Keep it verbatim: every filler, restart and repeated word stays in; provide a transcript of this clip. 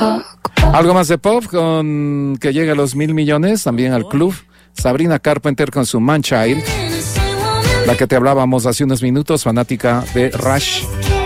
Algo más de pop con que llega a los mil millones también al club. Sabrina Carpenter con su Man Child, la que te hablábamos hace unos minutos, fanática de Rush.